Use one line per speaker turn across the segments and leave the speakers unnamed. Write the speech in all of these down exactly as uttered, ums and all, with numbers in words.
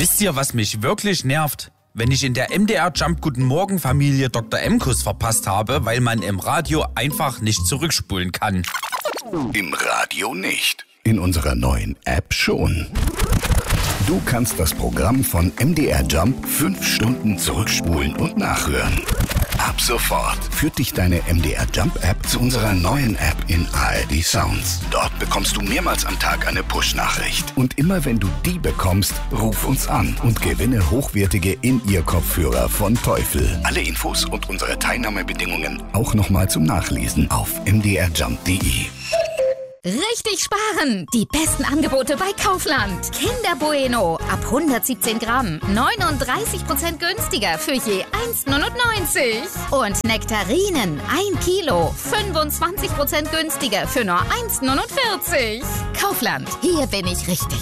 Wisst ihr, was mich wirklich nervt? Wenn ich in der M D R Jump Guten Morgen Familie Doktor M-Kuss verpasst habe, weil man im Radio einfach nicht zurückspulen kann.
Im Radio nicht. In unserer neuen App schon. Du kannst das Programm von M D R Jump fünf Stunden zurückspulen und nachhören. Ab sofort führt dich deine M D R Jump App zu unserer neuen App in A R D Sounds. Dort bekommst du mehrmals am Tag eine Push-Nachricht. Und immer wenn du die bekommst, ruf uns an und gewinne hochwertige In-Ear-Kopfhörer von Teufel. Alle Infos und unsere Teilnahmebedingungen auch nochmal zum Nachlesen auf m d r jump punkt d e.
Richtig sparen! Die besten Angebote bei Kaufland. Kinder Bueno ab hundertsiebzehn Gramm, neununddreißig Prozent günstiger für je eins neunundneunzig. Und Nektarinen ein Kilo, fünfundzwanzig Prozent günstiger für nur eins neunundvierzig. Kaufland, hier bin ich richtig.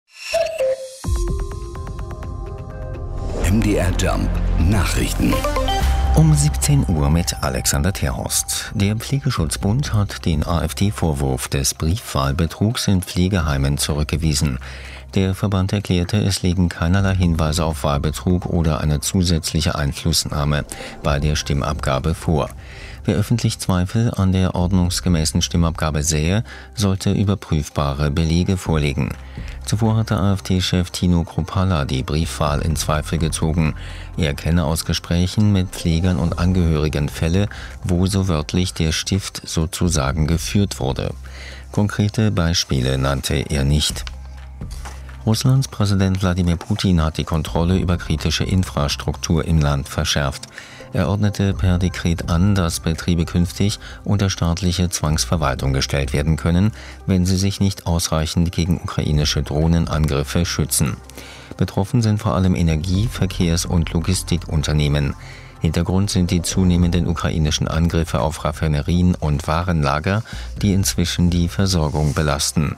M D R Jump Nachrichten.
Um siebzehn Uhr mit Alexander Terhorst. Der Pflegeschutzbund hat den AfD-Vorwurf des Briefwahlbetrugs in Pflegeheimen zurückgewiesen. Der Verband erklärte, es liegen keinerlei Hinweise auf Wahlbetrug oder eine zusätzliche Einflussnahme bei der Stimmabgabe vor. Wer öffentlich Zweifel an der ordnungsgemäßen Stimmabgabe sähe, sollte überprüfbare Belege vorlegen. Zuvor hatte AfD-Chef Tino Kruppalla die Briefwahl in Zweifel gezogen. Er kenne aus Gesprächen mit Pflegern und Angehörigen Fälle, wo so wörtlich der Stift sozusagen geführt wurde. Konkrete Beispiele nannte er nicht. Russlands Präsident Wladimir Putin hat die Kontrolle über kritische Infrastruktur im Land verschärft. Er ordnete per Dekret an, dass Betriebe künftig unter staatliche Zwangsverwaltung gestellt werden können, wenn sie sich nicht ausreichend gegen ukrainische Drohnenangriffe schützen. Betroffen sind vor allem Energie-, Verkehrs- und Logistikunternehmen. Hintergrund sind die zunehmenden ukrainischen Angriffe auf Raffinerien und Warenlager, die inzwischen die Versorgung belasten.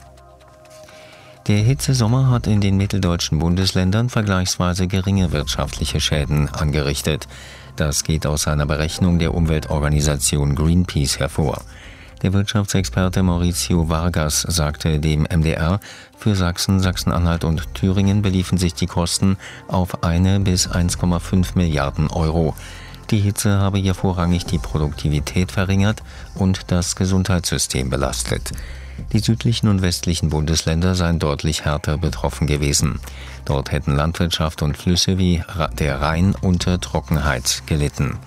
Der Hitzesommer hat in den mitteldeutschen Bundesländern vergleichsweise geringe wirtschaftliche Schäden angerichtet. Das geht aus einer Berechnung der Umweltorganisation Greenpeace hervor. Der Wirtschaftsexperte Mauricio Vargas sagte dem M D R, für Sachsen, Sachsen-Anhalt und Thüringen beliefen sich die Kosten auf eine bis eins Komma fünf Milliarden Euro. Die Hitze habe hier vorrangig die Produktivität verringert und das Gesundheitssystem belastet. Die südlichen und westlichen Bundesländer seien deutlich härter betroffen gewesen. Dort hätten Landwirtschaft und Flüsse wie der Rhein unter Trockenheit gelitten.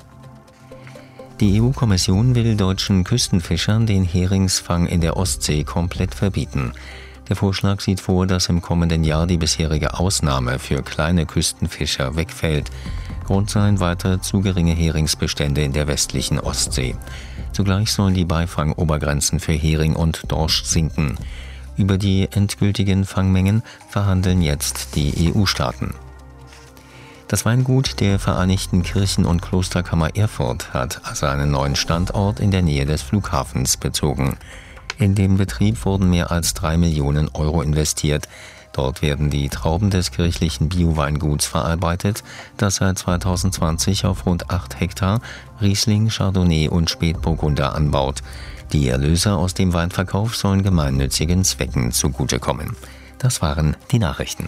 Die E U-Kommission will deutschen Küstenfischern den Heringsfang in der Ostsee komplett verbieten. Der Vorschlag sieht vor, dass im kommenden Jahr die bisherige Ausnahme für kleine Küstenfischer wegfällt. Grund seien weiter zu geringe Heringsbestände in der westlichen Ostsee. Zugleich sollen die Beifangobergrenzen für Hering und Dorsch sinken. Über die endgültigen Fangmengen verhandeln jetzt die E U-Staaten. Das Weingut der Vereinigten Kirchen- und Klosterkammer Erfurt hat seinen neuen Standort in der Nähe des Flughafens bezogen. In dem Betrieb wurden mehr als drei Millionen Euro investiert. Dort werden die Trauben des kirchlichen Bio-Weinguts verarbeitet, das seit zweitausendzwanzig auf rund acht Hektar Riesling, Chardonnay und Spätburgunder anbaut. Die Erlöse aus dem Weinverkauf sollen gemeinnützigen Zwecken zugutekommen. Das waren die Nachrichten.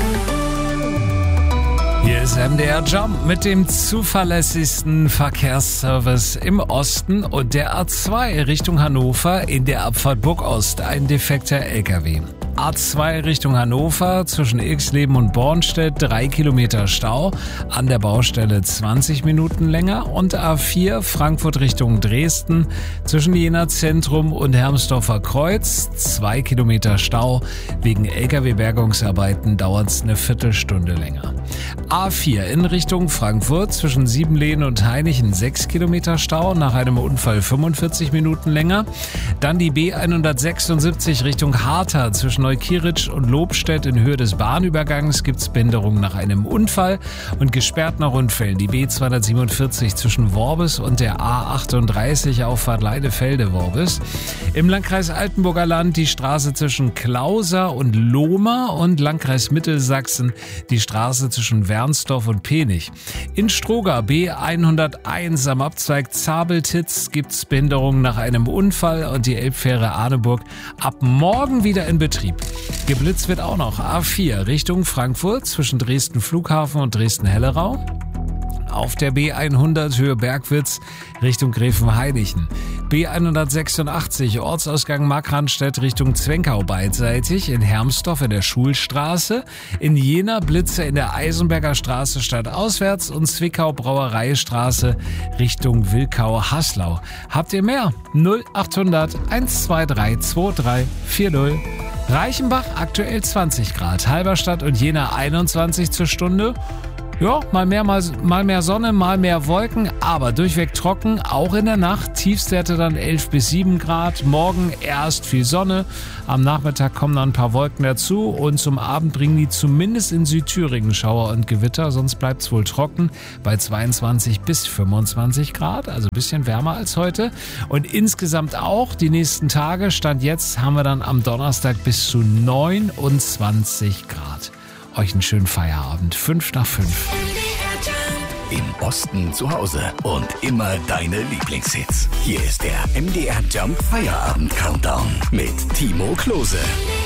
Hier ist M D R Jump mit dem zuverlässigsten Verkehrsservice im Osten und der A zwei Richtung Hannover in der Abfahrt Burgost. Ein defekter L K W. A zwei Richtung Hannover zwischen Irxleben und Bornstedt drei Kilometer Stau, an der Baustelle zwanzig Minuten länger, und A vier Frankfurt Richtung Dresden zwischen Jena Zentrum und Hermsdorfer Kreuz zwei Kilometer Stau. Wegen L K W-Bergungsarbeiten dauert es eine Viertelstunde länger. A vier in Richtung Frankfurt zwischen Siebenlehn und Hainichen sechs Kilometer Stau, nach einem Unfall fünfundvierzig Minuten länger. Dann die B hundertsechsundsiebzig Richtung Hartha zwischen Neukirch und Lobstedt in Höhe des Bahnübergangs gibt's Behinderung nach einem Unfall und gesperrt nach Unfällen. Die B zweihundertsiebenundvierzig zwischen Worbis und der A achtunddreißig Auffahrt Leidefelde-Worbis. Im Landkreis Altenburger Land die Straße zwischen Klauser und Lohmer und Landkreis Mittelsachsen die Straße zwischen Werl Bernsdorf und Penich. In Stroga B hunderteins am Abzweig Zabeltitz gibt's Behinderungen nach einem Unfall und die Elbfähre Arneburg ab morgen wieder in Betrieb. Geblitzt wird auch noch A vier Richtung Frankfurt zwischen Dresden Flughafen und Dresden-Hellerau. Auf der B hundert Höhe Bergwitz Richtung Gräfenhainichen. B hundertsechsundachtzig Ortsausgang Markranstädt Richtung Zwenkau beidseitig. In Hermsdorf in der Schulstraße. In Jena Blitze in der Eisenberger Straße stadtauswärts und Zwickau Brauereistraße Richtung Wilkau-Haslau. Habt ihr mehr? null achthundert eins zwei drei zwei drei vier null. Reichenbach aktuell zwanzig Grad. Halberstadt und Jena einundzwanzig zur Stunde. Ja, mal mehr, mal, mal mehr Sonne, mal mehr Wolken, aber durchweg trocken, auch in der Nacht. Tiefstwerte dann elf bis sieben Grad. Morgen erst viel Sonne. Am Nachmittag kommen dann ein paar Wolken dazu und zum Abend bringen die zumindest in Südthüringen Schauer und Gewitter. Sonst bleibt es wohl trocken bei zweiundzwanzig bis fünfundzwanzig Grad, also ein bisschen wärmer als heute. Und insgesamt auch die nächsten Tage, Stand jetzt, haben wir dann am Donnerstag bis zu neunundzwanzig Grad. Euch einen schönen Feierabend. Fünf nach fünf.
Im Osten zu Hause und immer deine Lieblingshits. Hier ist der M D R Jump Feierabend Countdown mit Timo Klose.